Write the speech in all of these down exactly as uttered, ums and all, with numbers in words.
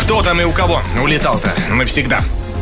Кто там и у кого улетал-то навсегда?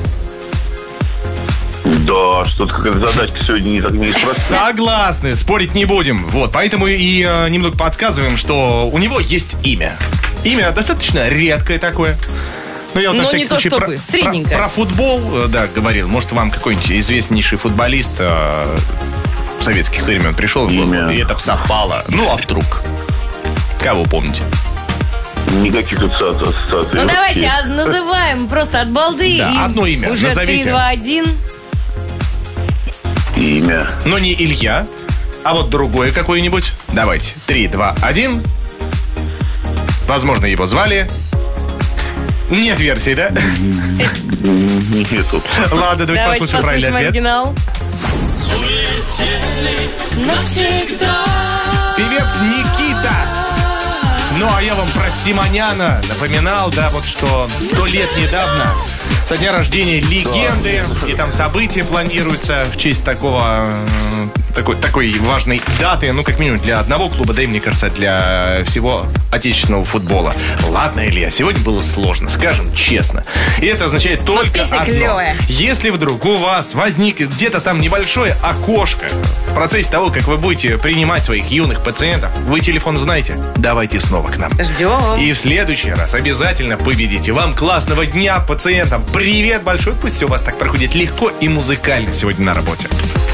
Да, что-то какая-то задачка сегодня не так не спросила. Согласны, спорить не будем. Вот, поэтому и э, немного подсказываем, что у него есть имя. Имя достаточно редкое такое. Ну, я вот, Но на всякий не то случай, чтобы, про, средненькое. Про, про футбол, э, да, говорил. Может, вам какой-нибудь известнейший футболист э, советских времен пришел в голову, и это совпало. Ну, а вдруг? Кого помните? Никаких ассоциаций. Ну, давайте а, называем просто от балды. Да, и одно имя уже назовите. три, два, один. Имя. Но не Илья, а вот другое какое-нибудь. Давайте. три, два, один. Возможно, его звали... Нет версии, да? Нету. Ладно, давайте послушаем правильный ответ. Оригинал. Певец Никита. Ну, а я вам про Симоняна напоминал, да, вот что сто лет недавно со дня рождения легенды, и там события планируются в честь такого, такой, такой важной даты, ну, как минимум для одного клуба, да и, мне кажется, для всего отечественного футбола. Ладно, Илья, сегодня было сложно, скажем честно. И это означает только одно. Клевая. Если вдруг у вас возникнет где-то там небольшое окошко в процессе того, как вы будете принимать своих юных пациентов, вы телефон знаете, давайте снова к нам. Ждем. И в следующий раз обязательно победите. Вам классного дня, пациентам. Привет большой. Пусть все у вас так проходит легко и музыкально сегодня на работе.